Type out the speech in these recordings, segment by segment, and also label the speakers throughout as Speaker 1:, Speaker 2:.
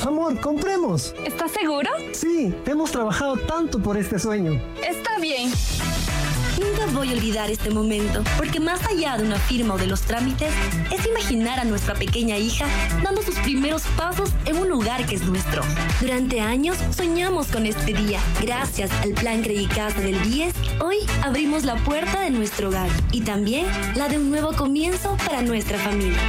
Speaker 1: Amor, compremos.
Speaker 2: ¿Estás seguro?
Speaker 1: Sí, hemos trabajado tanto por este sueño.
Speaker 2: Está bien.
Speaker 3: Nunca voy a olvidar este momento, porque más allá de una firma o de los trámites, es imaginar a nuestra pequeña hija dando sus primeros pasos en un lugar que es nuestro. Durante años soñamos con este día. Gracias al Plan Credicasa del 10, hoy abrimos la puerta de nuestro hogar y también la de un nuevo comienzo para nuestra familia.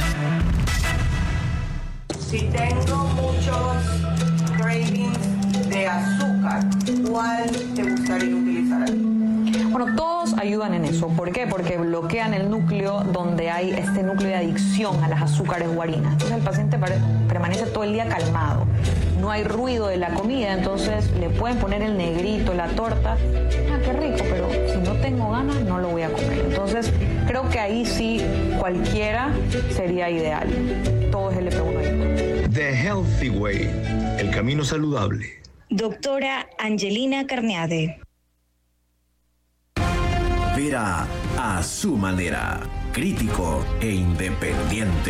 Speaker 4: Si tengo muchos cravings de azúcar, ¿cuál te gustaría utilizar aquí?
Speaker 5: Bueno, todos ayudan en eso. ¿Por qué? Porque bloquean el núcleo donde hay este núcleo de adicción a las azúcares o harinas. Entonces el paciente permanece todo el día calmado. No hay ruido de la comida, entonces le pueden poner el negrito, la torta. Ah, qué rico, pero si no tengo ganas, no lo voy a comer. Entonces creo que ahí sí cualquiera sería ideal. Todo es LP1 ayuda.
Speaker 6: The Healthy Way, el camino saludable.
Speaker 7: Doctora Angelina Carneade.
Speaker 8: Vera a su manera, crítico e independiente.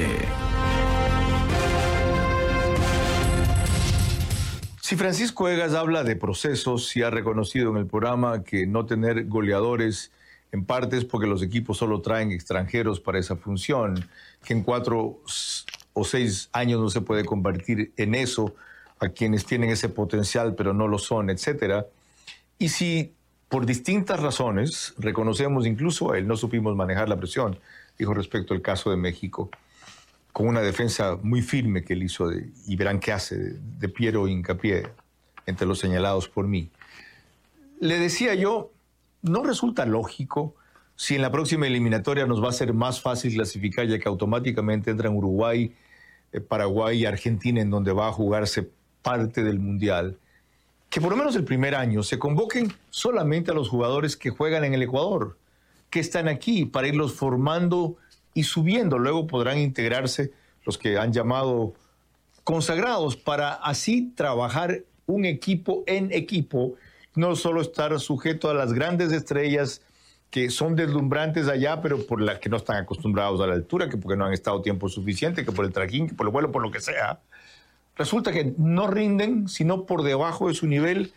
Speaker 9: Si Francisco Egas habla de procesos y ha reconocido en el programa que no tener goleadores en parte es porque los equipos solo traen extranjeros para esa función, que en 4 o 6 años no se puede convertir en eso a quienes tienen ese potencial pero no lo son, etcétera. Y si por distintas razones, reconocemos incluso a él, no supimos manejar la presión, dijo respecto al caso de México, con una defensa muy firme que él hizo, y verán qué hace, de Piero Hincapié, entre los señalados por mí. Le decía yo, no resulta lógico si en la próxima eliminatoria nos va a ser más fácil clasificar, ya que automáticamente entran Uruguay, Paraguay y Argentina, en donde va a jugarse parte del Mundial, que por lo menos el primer año se convoquen solamente a los jugadores que juegan en el Ecuador, que están aquí, para irlos formando y subiendo. Luego podrán integrarse los que han llamado consagrados, para así trabajar un equipo en equipo, no solo estar sujeto a las grandes estrellas que son deslumbrantes allá, pero por las que no están acostumbrados a la altura, que porque no han estado tiempo suficiente, que por el trajín, que por el vuelo, por lo que sea. Resulta que no rinden, sino por debajo de su nivel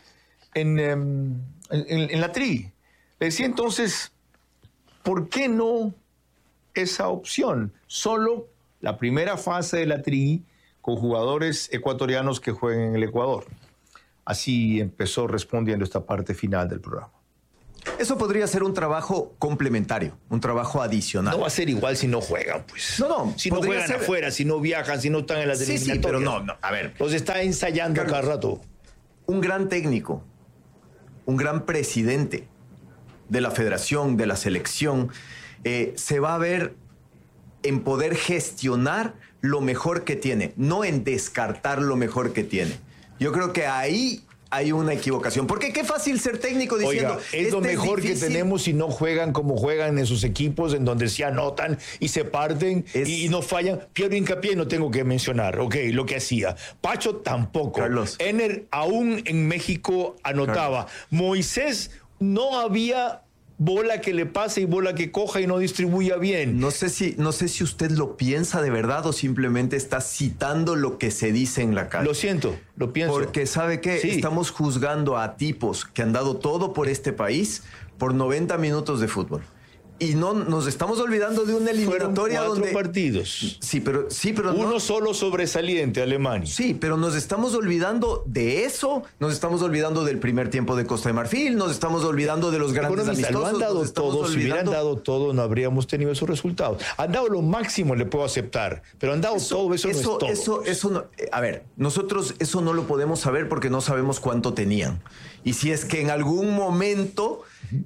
Speaker 9: en la tri. Le decía entonces, ¿por qué no esa opción? Solo la primera fase de la tri con jugadores ecuatorianos que jueguen en el Ecuador. Así empezó respondiendo esta parte final del programa.
Speaker 10: Eso podría ser un trabajo complementario, un trabajo adicional.
Speaker 6: No va a ser igual si no juegan, pues.
Speaker 10: No.
Speaker 6: Si no juegan ser afuera, si no viajan, si no están en las eliminatorias.
Speaker 10: Sí, pero no. A ver.
Speaker 6: Los está ensayando Carlos, cada rato.
Speaker 10: Un gran técnico, un gran presidente de la federación, de la selección, se va a ver en poder gestionar lo mejor que tiene, no en descartar lo mejor que tiene. Yo creo que ahí hay una equivocación. Porque qué fácil ser técnico diciendo...
Speaker 6: Oiga, es lo mejor que tenemos si no juegan como juegan en sus equipos, en donde se anotan y se parten y no fallan. Piero Hincapié no tengo que mencionar, lo que hacía. Pacho tampoco.
Speaker 10: Carlos.
Speaker 6: Ener aún en México anotaba. Carlos. Moisés no había bola que le pase y bola que coja y no distribuya bien.
Speaker 10: No sé si usted lo piensa de verdad o simplemente está citando lo que se dice en la calle.
Speaker 6: Lo siento, lo pienso.
Speaker 10: Porque ¿sabe qué? Sí. Estamos juzgando a tipos que han dado todo por este país por 90 minutos de fútbol. Y no nos estamos olvidando de una eliminatoria.
Speaker 6: Fueron 4
Speaker 10: donde
Speaker 6: partidos.
Speaker 10: Sí, pero
Speaker 6: uno
Speaker 10: no...
Speaker 6: solo sobresaliente, Alemania.
Speaker 10: Sí, pero nos estamos olvidando de eso. Nos estamos olvidando del primer tiempo de Costa de Marfil. Nos estamos olvidando de los grandes amistosos.
Speaker 6: Lo han dado todo. Si hubieran dado todo, no habríamos tenido esos resultados. Han dado lo máximo, le puedo aceptar. Pero han dado todo, eso no es todo. Eso
Speaker 10: no, a ver, nosotros eso no lo podemos saber porque no sabemos cuánto tenían. Y si es que en algún momento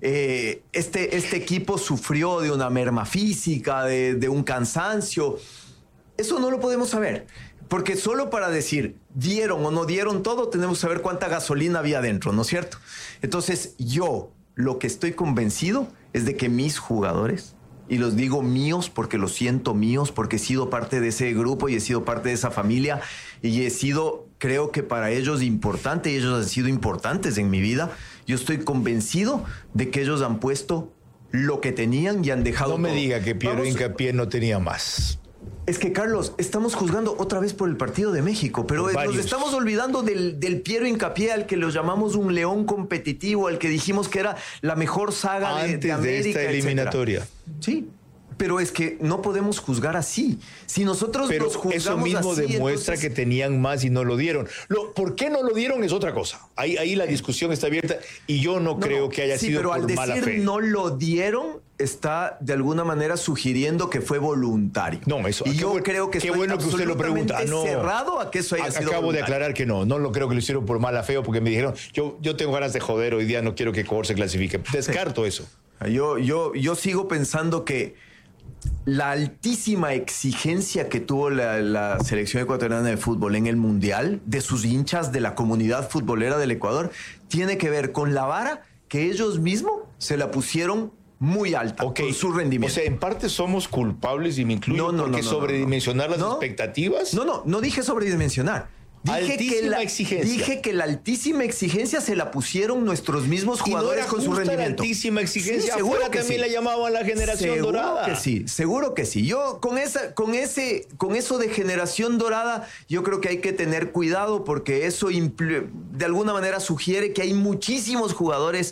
Speaker 10: este equipo sufrió de una merma física, de un cansancio, eso no lo podemos saber. Porque solo para decir dieron o no dieron todo, tenemos que saber cuánta gasolina había dentro, ¿no es cierto? Entonces yo lo que estoy convencido es de que mis jugadores, y los digo míos porque los siento míos, porque he sido parte de ese grupo y he sido parte de esa familia y he sido, creo que para ellos importante, y ellos han sido importantes en mi vida. Yo estoy convencido de que ellos han puesto lo que tenían y han dejado
Speaker 6: No me
Speaker 10: todo.
Speaker 6: diga que Piero Hincapié no tenía más.
Speaker 10: Es que, Carlos, estamos juzgando otra vez por el partido de México, pero nos estamos olvidando del Piero Hincapié, al que lo llamamos un león competitivo, al que dijimos que era la mejor saga de América,
Speaker 6: de esta eliminatoria.
Speaker 10: Etcétera. Sí, pero es que no podemos juzgar así. Si nosotros nos juzgamos
Speaker 6: eso mismo
Speaker 10: así,
Speaker 6: demuestra que tenían más y no lo dieron. ¿Por qué no lo dieron? Es otra cosa. Ahí la discusión está abierta y yo no creo que haya sido por mala fe.
Speaker 10: Pero al decir no lo dieron, está de alguna manera sugiriendo que fue voluntario.
Speaker 6: No, eso.
Speaker 10: Y yo creo que
Speaker 6: qué bueno que usted lo pregunta.
Speaker 10: Cerrado a que eso haya sido
Speaker 6: Acabo
Speaker 10: voluntario.
Speaker 6: de aclarar que no lo creo que lo hicieron por mala fe o porque me dijeron, yo tengo ganas de joder hoy día, no quiero que Ecuador se clasifique. Descarto eso.
Speaker 10: Yo sigo pensando que la altísima exigencia que tuvo la selección ecuatoriana de fútbol en el Mundial, de sus hinchas, de la comunidad futbolera del Ecuador, tiene que ver con la vara que ellos mismos se la pusieron muy alta con su rendimiento.
Speaker 6: O sea, en parte somos culpables, y me incluyo, porque sobredimensionar las expectativas.
Speaker 10: No dije sobredimensionar. Dije que la altísima exigencia se la pusieron nuestros mismos jugadores con su rendimiento.
Speaker 6: La altísima exigencia,
Speaker 10: sí, seguro
Speaker 6: que también la llamaban la generación dorada.
Speaker 10: Seguro que sí. Yo con eso de generación dorada, yo creo que hay que tener cuidado, porque eso de alguna manera sugiere que hay muchísimos jugadores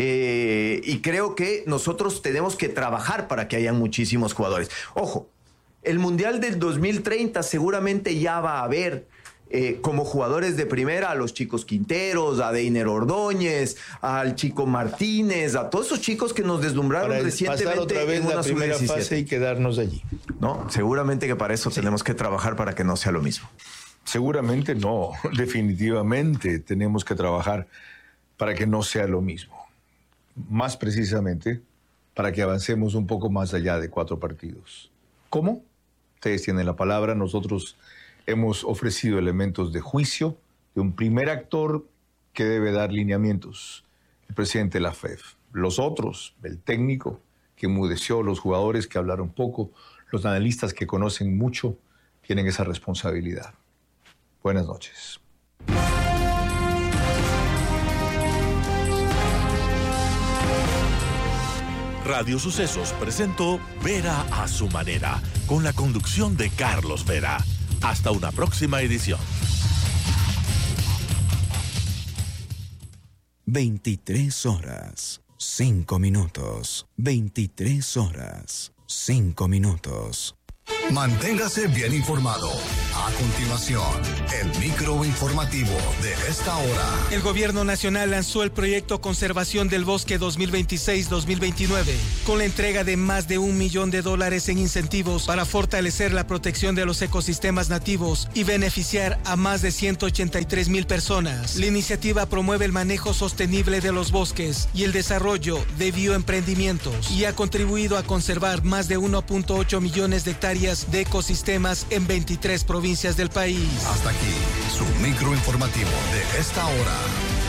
Speaker 10: y creo que nosotros tenemos que trabajar para que hayan muchísimos jugadores. Ojo, el Mundial del 2030 seguramente ya va a haber como jugadores de primera a los chicos Quinteros, a Deiner Ordóñez, al chico Martínez, a todos esos chicos que nos deslumbraron
Speaker 6: para
Speaker 10: recientemente
Speaker 6: pasar otra vez en una primera fase y quedarnos allí.
Speaker 10: No, seguramente que para eso tenemos que trabajar para que no sea lo mismo.
Speaker 9: Seguramente no, definitivamente tenemos que trabajar para que no sea lo mismo. Más precisamente, para que avancemos un poco más allá de 4 partidos. ¿Cómo? Ustedes tienen la palabra, nosotros hemos ofrecido elementos de juicio de un primer actor que debe dar lineamientos, el presidente de la FEF. Los otros, el técnico que enmudeció, los jugadores que hablaron poco, los analistas que conocen mucho, tienen esa responsabilidad. Buenas noches.
Speaker 2: Radio Sucesos presentó Vera a su manera, con la conducción de Carlos Vera. Hasta una próxima edición.
Speaker 11: 23 horas, 5 minutos. 23 horas, 5 minutos.
Speaker 12: Manténgase bien informado. A continuación, el microinformativo de esta hora.
Speaker 13: El Gobierno Nacional lanzó el proyecto Conservación del Bosque 2026-2029, con la entrega de más de $1 millón en incentivos para fortalecer la protección de los ecosistemas nativos y beneficiar a más de 183,000 personas. La iniciativa promueve el manejo sostenible de los bosques y el desarrollo de bioemprendimientos, y ha contribuido a conservar más de 1.8 millones de hectáreas de ecosistemas en 23 provincias del país.
Speaker 12: Hasta aquí, su microinformativo de esta hora.